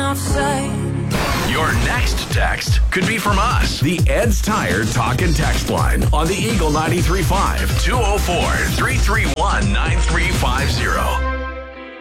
enough said. Your next text could be from us. The Ed's Tire Talk and Text line on the Eagle 93.5 204-331-9300.